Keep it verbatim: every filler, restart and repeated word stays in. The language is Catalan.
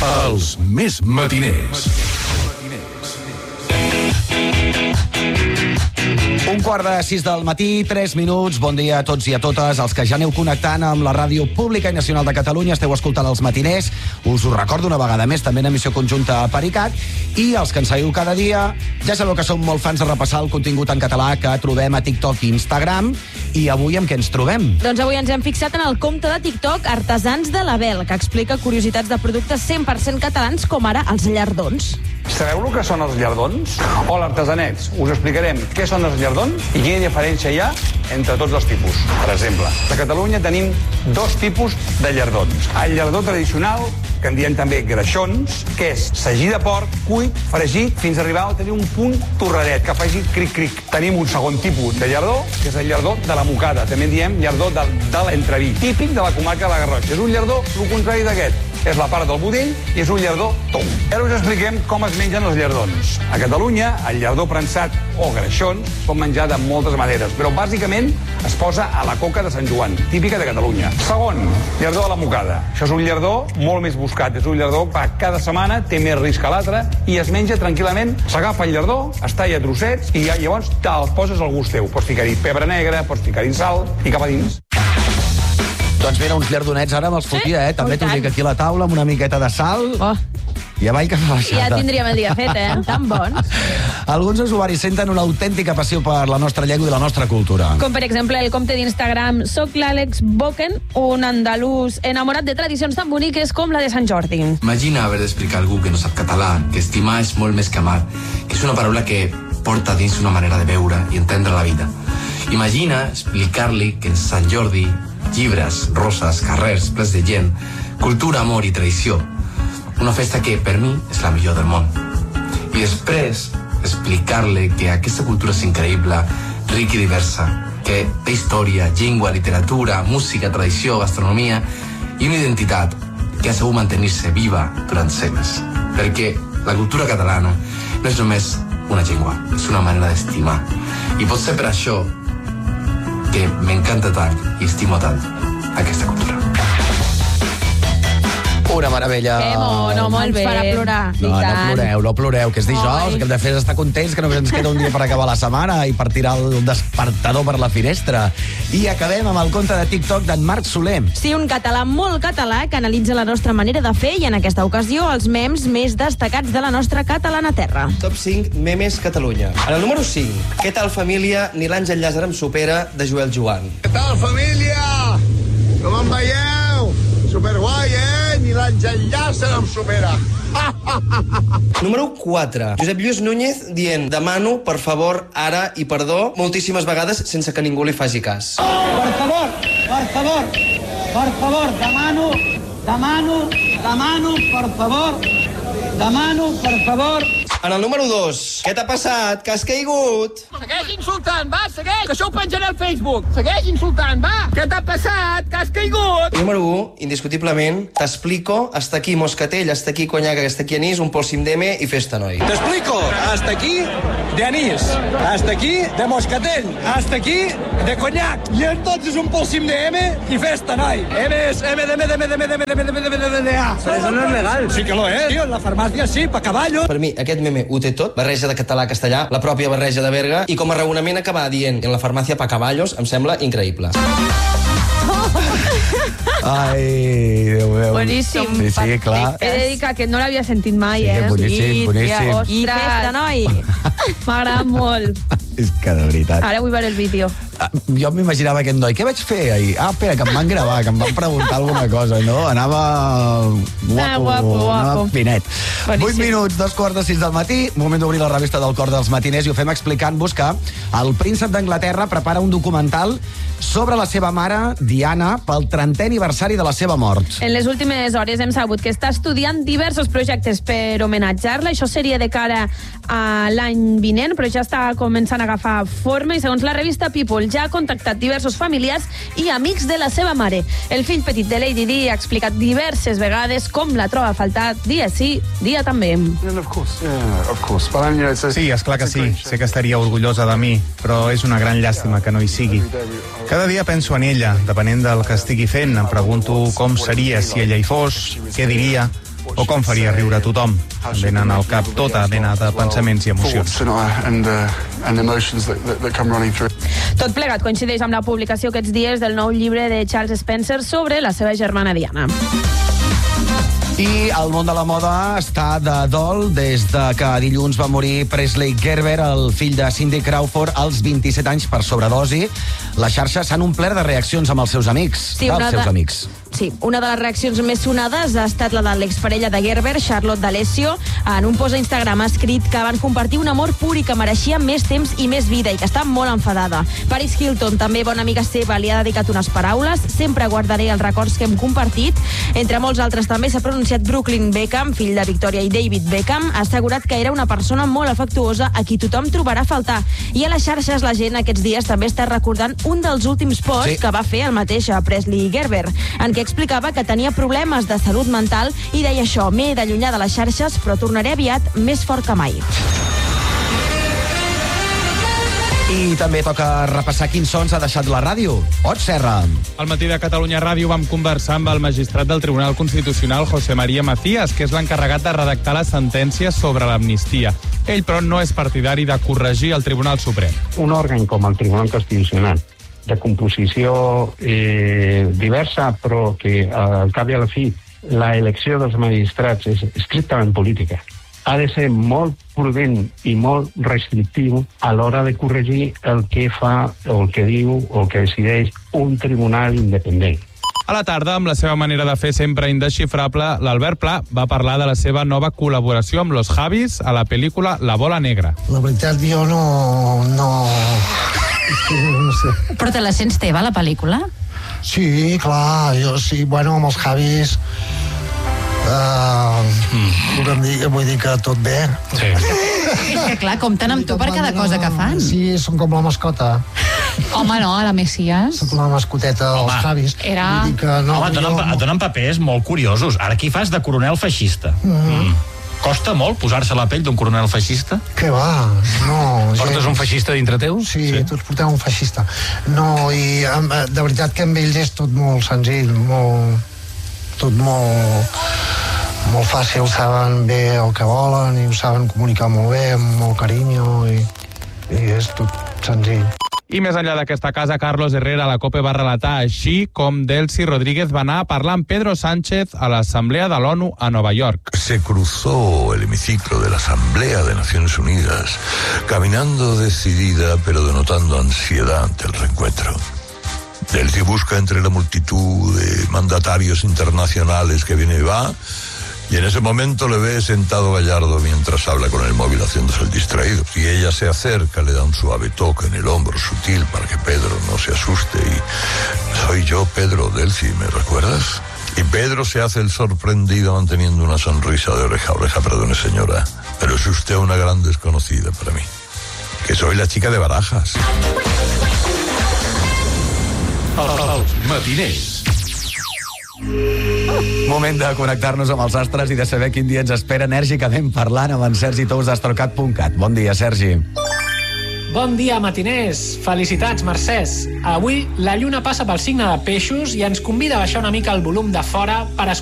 Els més matiners. Un quart de sis del matí, tres minuts. Bon dia a tots i a totes. Els que ja aneu connectant amb la ràdio pública i nacional de Catalunya, esteu escoltant els matiners. Us ho recordo una vegada més, també en emissió conjunta a Paricat. I els que ens seguiu cada dia, ja sabeu que som molt fans de repassar el contingut en català que trobem a TikTok i Instagram. I avui amb què ens trobem? Doncs avui ens hem fixat en el compte de TikTok Artesans de l'Abel, que explica curiositats de productes cent per cent catalans, com ara els llardons. Sabeu el que són els llardons? O l'artesanets. Us explicarem què són els llardons i quina diferència hi ha entre tots els tipus. Per exemple, a Catalunya tenim dos tipus de llardons. El llardó tradicional, que en diem també greixons, que és sagí de porc, cuit, fregit, fins a arribar a tenir un punt torradet, que faci cric-cric. Tenim un segon tipus de llardó, que és el llardó de la mocada. També en diem llardó de, de l'entreví, típic de la comarca de la Garrotxa. És un llardó, el contrari d'aquest. És la part del budell i és un llardó tou. Ara us expliquem com es mengen els llardons. A Catalunya, el llardó prensat o greixons pot menjar de moltes maneres, però bàsicament es posa a la coca de Sant Joan, típica de Catalunya. Segon, llardó a la mocada. Això és un llardó molt més buscat. És un llardó que cada setmana té més risc que l'altre i es menja tranquil·lament. S'agafa el llardó, es talla a trossets i llavors te'l poses al gust teu. Pots ficar-hi pebre negre, pots ficar-hi sal i cap a dins. Doncs mira, uns llardonets ara me'ls fotia, eh? També t'ho dic aquí a la taula amb una miqueta de sal. Oh. I avall que fa baixada. Ja tindríem el dia fet, eh? Tan bons. Alguns usuaris senten una autèntica passió per la nostra llengua i la nostra cultura. Com, per exemple, el compte d'Instagram Soc l'Àlex Boken, un andalús enamorat de tradicions tan boniques com la de Sant Jordi. Imagina haver d'explicar a algú que no sap català, que estimar és molt més que amar, que és una paraula que porta dins una manera de veure i entendre la vida. Imagina explicar-li que en Sant Jordi llibres, roses, carrers, plens de gent, cultura, amor i tradició. Una festa que, per mi, és la millor del món. I després, explicar-li que aquesta cultura és increïble, rica i diversa, que té història, llengua, literatura, música, tradició, gastronomia i una identitat que ha sabut mantenir-se viva durant segles. Perquè la cultura catalana no és només una llengua, és una manera d'estimar. I pot ser per això que m'encanta tant i estimo tant aquesta cultura. Una meravella. Que mono, molt bé. Ens farà plorar. No, no ploreu, no ploreu, que és dijous, que hem de fer estar contents, que només ens queda un dia per acabar la setmana i per tirar el despertador per la finestra. I acabem amb el compte de TikTok d'en Marc Soler. Sí, un català molt català que analitza la nostra manera de fer i en aquesta ocasió els memes més destacats de la nostra catalana terra. Top cinc memes Catalunya. En el número cinc, Què tal família? Ni l'Àngel Llàzer em supera, de Joel Joan. Què tal família? Com em veieu? Superguai, eh? Ni l'Àngel Llàzer em supera. Número quatre. Josep Lluís Núñez dient demano, per favor, ara i perdó moltíssimes vegades sense que ningú li faci cas. Per favor, per favor, per favor, demano, demano, demano, per favor, demano, per favor. En el número dos, què t'ha passat? Que has caigut? Segueix insultant, va, segueix, que això ho penjaré al Facebook. Segueix insultant, va. Què t'ha passat? Que has caigut? Número u, indiscutiblement, t'explico, hasta aquí Moscatell, hasta aquí Conyaca, hasta aquí Anís, un polsim d'M i festa, noi. Te explico, hasta aquí de anís, hasta aquí de moscatell, hasta aquí de conyac, i entonces un polsim de M i festa, noi. M es M de M de M de M de M de M de M de M de A. Pero eso no es legal. Sí que lo es, tío, en la farmacia sí, pa caballos. Per mi, aquest meme ho té tot, barreja de català a castellà, la pròpia barreja de Berga, i com a raonament acabar dient en la farmàcia pa caballos em sembla increïble. Ai, Déu meu. Boníssim. Sí, sí, clar. He de dir que aquest no l'havia sentit mai, Sí, eh? boníssim, boníssim. I festa, noi. M'ha agradat molt. És que de veritat. Ara vull veure el vídeo. Ah, jo m'imaginava aquest noi. Què vaig fer ahir? Ah, espera, que em van gravar, que em van preguntar alguna cosa, no? Anava guapo, Ah, guapo, guapo. anava finet. Boníssim. vuit minuts, dos quarts de sis del matí, moment d'obrir la revista del Cor dels Matiners, i ho fem explicant-vos que el príncep d'Anglaterra prepara un documental sobre la seva mare, Diana, pel trentè aniversari de la seva mort. En les últimes hores hem sabut que està estudiant diversos projectes per homenatjar-la. Això seria de cara a l'any vinent, però ja està començant a agafar forma i, segons la revista People, ja ha contactat diversos familiars i amics de la seva mare. El fill petit de Lady Di ha explicat diverses vegades com la troba a faltar dia sí, dia també. Sí, esclar que sí. Sé que estaria orgullosa de mi, però és una gran llàstima que no hi sigui. Cada dia penso en ella, depenent del que estigui fent. Em pregunto com seria si ella hi fos, què diria, O com faria riure a tothom? Em venen al cap tota mena de pensaments i emocions. Tot plegat coincideix amb la publicació aquests dies del nou llibre de Charles Spencer sobre la seva germana Diana. I el món de la moda està de dol des de que dilluns va morir Presley Gerber, el fill de Cindy Crawford, als vint-i-set anys per sobredosi. Les xarxes s'han omplert de reaccions amb els seus amics. Sí, dels seus de... amics. Sí, una de les reaccions més sonades ha estat la de l'exparella de Gerber, Charlotte D'Alessio. En un post a Instagram ha escrit que van compartir un amor pur i que mereixia més temps i més vida i que està molt enfadada. Paris Hilton, també bona amiga seva, li ha dedicat unes paraules. Sempre guardaré els records que hem compartit. Entre molts altres també s'ha pronunciat Brooklyn Beckham, fill de Victoria i David Beckham. Ha assegurat que era una persona molt afectuosa a qui tothom trobarà a faltar. I a les xarxes la gent aquests dies també està recordant un dels últims posts sí. que va fer el mateix a Presley Gerber, en què explicava que tenia problemes de salut mental i deia això: m'he d'allunyar de les xarxes, però tornaré aviat més fort que mai. I també toca repassar quins sons ha deixat la ràdio. Ot, Serra. Al matí de Catalunya Ràdio vam conversar amb el magistrat del Tribunal Constitucional, José María Macías, que és l'encarregat de redactar la sentència sobre l'amnistia. Ell, però, no és partidari de corregir el Tribunal Suprem. Un òrgan com el Tribunal Constitucional, de composició eh, diversa, però que al cap i a la fi la elecció dels magistrats és estrictament política, ha de ser molt prudent i molt restrictiu a l'hora de corregir el que fa o el que diu o el que decideix un tribunal independent. A la tarda, amb la seva manera de fer sempre indesxifrable, l'Albert Pla va parlar de la seva nova col·laboració amb los Javis a la pel·lícula La bola negra. La veritat, jo no... no... no sé. Però te la sents teva, la pel·lícula? Sí, clar, jo sí, bueno, amb els Javis... Uh, mm. dir, vull dir que tot bé. Sí. És que clar, compten amb tu per cada cosa que fan. Sí, són com la mascota. Home, no, a la Messias. Són com la mascoteta dels Javis. Era... Vull dir que no, Home, et donen, jo... et donen papers molt curiosos. Ara aquí fas de coronel feixista. Mm. Mm. Costa molt posar-se la pell d'un coronel feixista? Què va? No. Portes gens... un feixista dintre teu? Sí, sí, tots portem un feixista. No, i de veritat que amb ells és tot molt senzill, molt... tot molt... molt fàcil, saben bé el que volen i ho saben comunicar molt bé, amb molt carinyo i, i és tot senzill. I més enllà d'aquesta casa, Carlos Herrera a la COPE va relatar així com Delcy Rodríguez va anar a parlar amb Pedro Sánchez a l'Assemblea de l'ONU a Nova York. Se cruzó el hemiciclo de la Asamblea de Naciones Unidas, caminando decidida pero denotando ansiedad ante el reencuentro. Delcy busca entre la multitud de mandatarios internacionales que viene y va, y en ese momento le ve sentado Gallardo mientras habla con el móvil haciéndose el distraído. Y ella se acerca, le da un suave toque en el hombro sutil para que Pedro no se asuste y... Soy yo, Pedro, Delcy, ¿me recuerdas? Y Pedro se hace el sorprendido manteniendo una sonrisa de oreja a oreja. Perdone, señora, pero es usted una gran desconocida para mí. Que soy la chica de Barajas. Els matiners. Moment de connectar-nos amb els astres i de saber quin dia ens espera enèrgicament parlant amb en Sergi Tous d'astrocat punt cat. Bon dia, Sergi. Bon dia, matiners. Felicitats, Mercès. Avui la lluna passa pel signe de Peixos i ens convida a baixar una mica el volum de fora per escoltar